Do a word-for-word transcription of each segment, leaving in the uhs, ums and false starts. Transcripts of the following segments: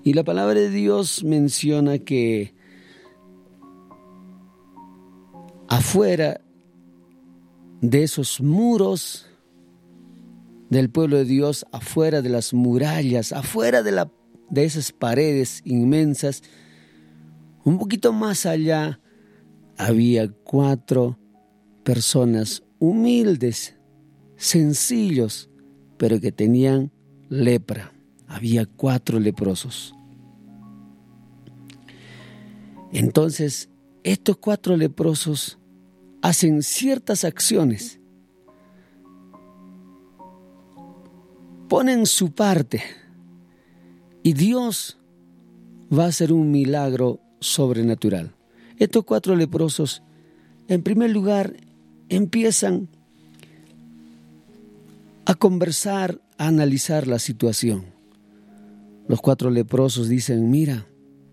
Y la palabra de Dios menciona que afuera de esos muros del pueblo de Dios, afuera de las murallas, afuera de, la, de esas paredes inmensas, un poquito más allá, había cuatro personas humildes, sencillos, pero que tenían lepra. Había cuatro leprosos. Entonces, estos cuatro leprosos hacen ciertas acciones, ponen su parte, y Dios va a hacer un milagro sobrenatural. Estos cuatro leprosos, en primer lugar, empiezan a conversar, a analizar la situación. Los cuatro leprosos dicen: mira,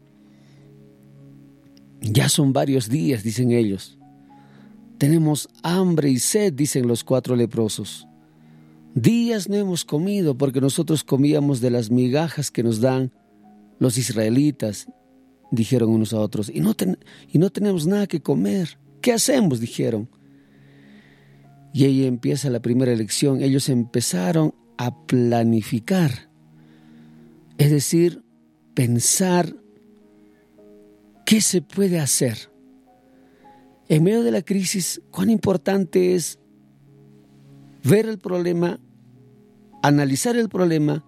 ya son varios días, dicen ellos. Tenemos hambre y sed, dicen los cuatro leprosos. Días no hemos comido, porque nosotros comíamos de las migajas que nos dan los israelitas, dijeron unos a otros, y no, ten, y no tenemos nada que comer. ¿Qué hacemos?, dijeron. Y ahí empieza la primera lección. Ellos empezaron a planificar, es decir, pensar qué se puede hacer. En medio de la crisis, cuán importante es ver el problema, analizar el problema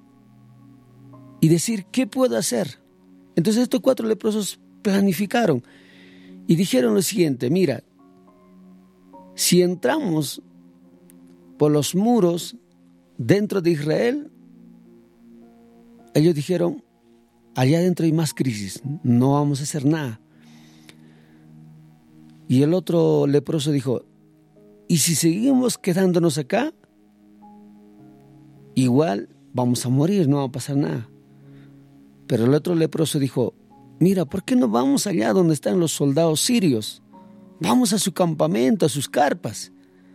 y decir, ¿qué puedo hacer? Entonces estos cuatro leprosos planificaron y dijeron lo siguiente: mira, si entramos por los muros dentro de Israel, ellos dijeron, allá adentro hay más crisis, no vamos a hacer nada. Y el otro leproso dijo, ¿y si seguimos quedándonos acá? Igual vamos a morir, no va a pasar nada. Pero el otro leproso dijo, mira, ¿por qué no vamos allá donde están los soldados sirios? Vamos a su campamento, a sus carpas.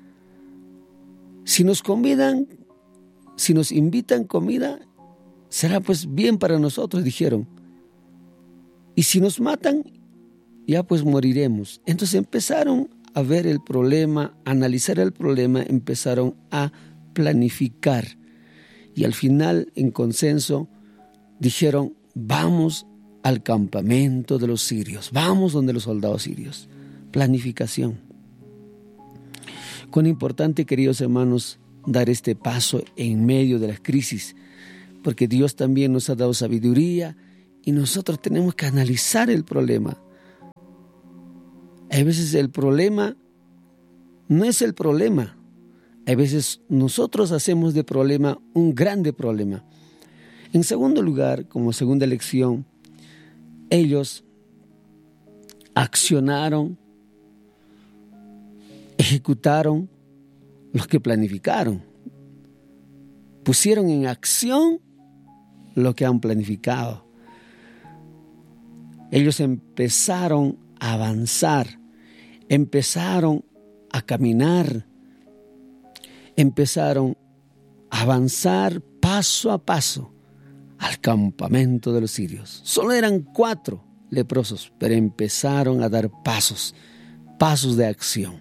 Si nos convidan, si nos invitan comida, será pues bien para nosotros, dijeron. Y si nos matan, ya pues moriremos. Entonces empezaron a ver el problema, a analizar el problema, empezaron a planificar. Y al final, en consenso, dijeron, vamos al campamento de los sirios, vamos donde los soldados sirios. Planificación. Cuán importante, queridos hermanos, dar este paso en medio de las crisis, porque Dios también nos ha dado sabiduría y nosotros tenemos que analizar el problema. Hay veces el problema no es el problema. Hay veces nosotros hacemos de problema un grande problema. En segundo lugar, como segunda lección, ellos accionaron, ejecutaron lo que planificaron. Pusieron en acción lo que han planificado. Ellos empezaron a avanzar, empezaron a caminar, empezaron a avanzar paso a paso al campamento de los sirios. Solo eran cuatro leprosos, pero empezaron a dar pasos, pasos de acción.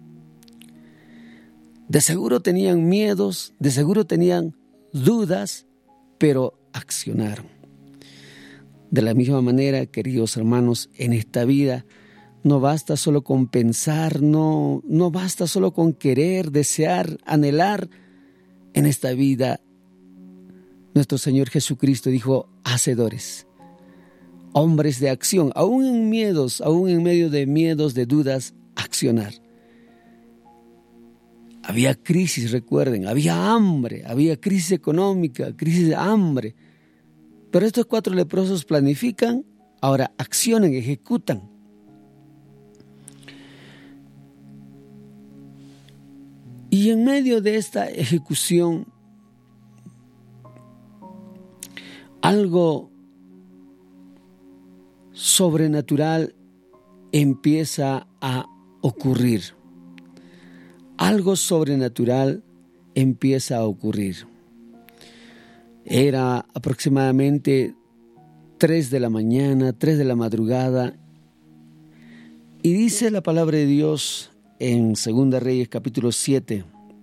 De seguro tenían miedos, de seguro tenían dudas, pero accionaron. De la misma manera, queridos hermanos, en esta vida no basta solo con pensar, no, no basta solo con querer, desear, anhelar. En esta vida, nuestro Señor Jesucristo dijo, hacedores, hombres de acción, aún en miedos, aún en medio de miedos, de dudas, accionar. Había crisis, recuerden, había hambre, había crisis económica, crisis de hambre. Pero estos cuatro leprosos planifican, ahora accionan, ejecutan. Y en medio de esta ejecución, algo sobrenatural empieza a ocurrir. Algo sobrenatural empieza a ocurrir. Era aproximadamente tres de la mañana, tres de la madrugada. Y dice la palabra de Dios en Segunda Reyes capítulo siete.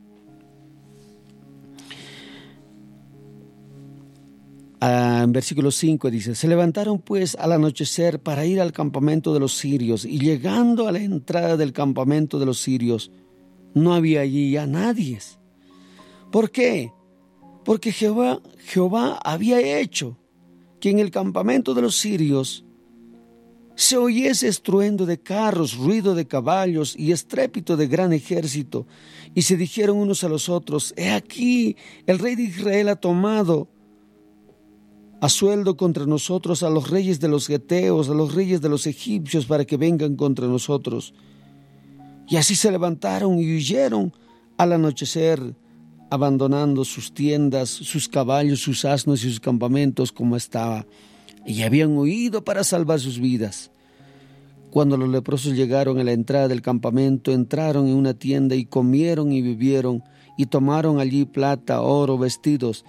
Ah, en versículo cinco dice: se levantaron pues al anochecer para ir al campamento de los sirios, y llegando a la entrada del campamento de los sirios, no había allí ya nadie. ¿Por qué? Porque Jehová, Jehová había hecho que en el campamento de los sirios se oyese estruendo de carros, ruido de caballos y estrépito de gran ejército. Y se dijeron unos a los otros: he aquí, el rey de Israel ha tomado a sueldo contra nosotros a los reyes de los geteos, a los reyes de los egipcios, para que vengan contra nosotros. Y así se levantaron y huyeron al anochecer, abandonando sus tiendas, sus caballos, sus asnos y sus campamentos como estaba. Y habían huido para salvar sus vidas. Cuando los leprosos llegaron a la entrada del campamento, entraron en una tienda y comieron y bebieron, y tomaron allí plata, oro, vestidos.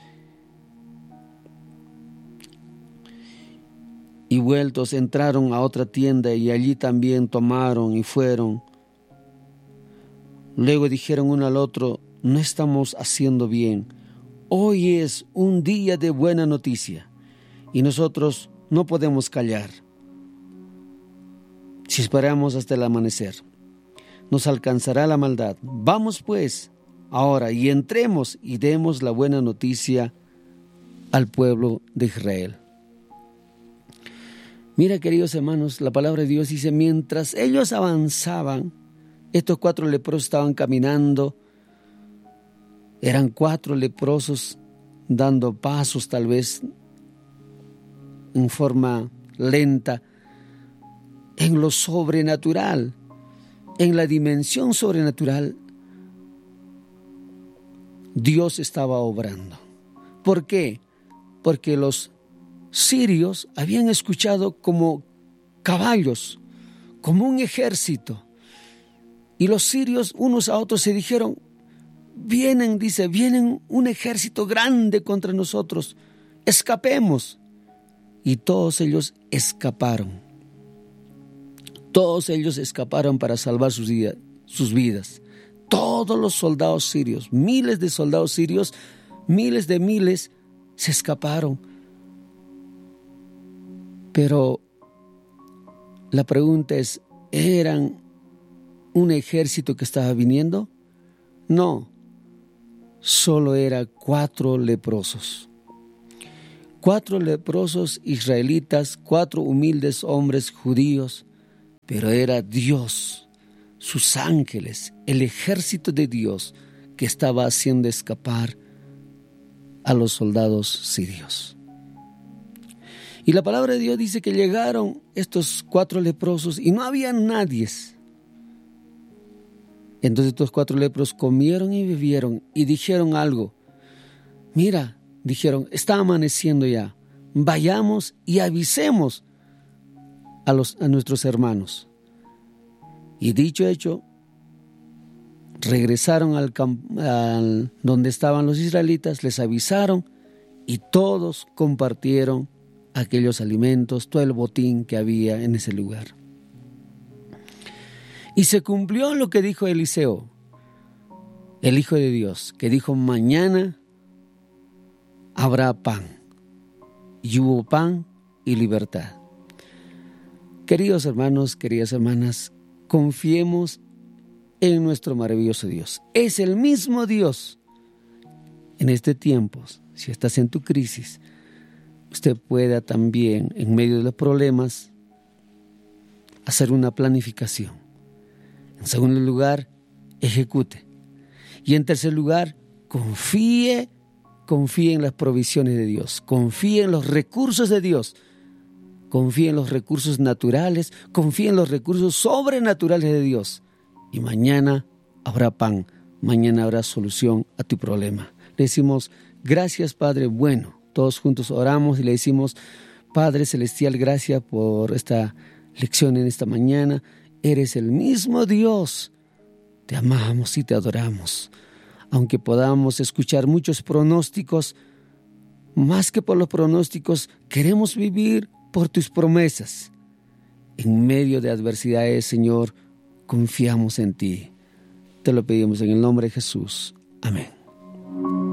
Y vueltos entraron a otra tienda y allí también tomaron y fueron. Luego dijeron uno al otro: no estamos haciendo bien. Hoy es un día de buena noticia y nosotros no podemos callar. Si esperamos hasta el amanecer, nos alcanzará la maldad. Vamos pues ahora y entremos y demos la buena noticia al pueblo de Israel. Mira, queridos hermanos, la palabra de Dios dice: mientras ellos avanzaban, estos cuatro leprosos estaban caminando. Eran cuatro leprosos dando pasos tal vez en forma lenta, en lo sobrenatural, en la dimensión sobrenatural. Dios estaba obrando. ¿Por qué? Porque los sirios habían escuchado como caballos, como un ejército. Y los sirios unos a otros se dijeron: vienen, dice, vienen un ejército grande contra nosotros, escapemos. Y todos ellos escaparon. Todos ellos escaparon para salvar sus, días, sus vidas. Todos los soldados sirios, miles de soldados sirios, miles de miles, se escaparon. Pero la pregunta es: ¿eran un ejército que estaba viniendo? No, solo eran cuatro leprosos. Cuatro leprosos israelitas, cuatro humildes hombres judíos, pero era Dios, sus ángeles, el ejército de Dios que estaba haciendo escapar a los soldados sirios. Y la palabra de Dios dice que llegaron estos cuatro leprosos y no había nadie. Entonces estos cuatro leprosos comieron y bebieron y dijeron algo. Mira, dijeron: está amaneciendo ya, vayamos y avisemos a, los, a nuestros hermanos. Y dicho hecho, regresaron al, al donde estaban los israelitas, les avisaron y todos compartieron aquellos alimentos, todo el botín que había en ese lugar. Y se cumplió lo que dijo Eliseo, el Hijo de Dios, que dijo: mañana habrá pan. Y hubo pan y libertad. Queridos hermanos, queridas hermanas, confiemos en nuestro maravilloso Dios. Es el mismo Dios. En este tiempo, si estás en tu crisis, usted pueda también, en medio de los problemas, hacer una planificación. En segundo lugar, ejecute. Y en tercer lugar, confíe, confíe en las provisiones de Dios, confíe en los recursos de Dios, confíe en los recursos naturales, confíe en los recursos sobrenaturales de Dios. Y mañana habrá pan, mañana habrá solución a tu problema. Le decimos: gracias, Padre bueno. Todos juntos oramos y le decimos: Padre Celestial, gracias por esta lección en esta mañana. Eres el mismo Dios. Te amamos y te adoramos. Aunque podamos escuchar muchos pronósticos, más que por los pronósticos, queremos vivir por tus promesas. En medio de adversidades, Señor, confiamos en ti. Te lo pedimos en el nombre de Jesús. Amén.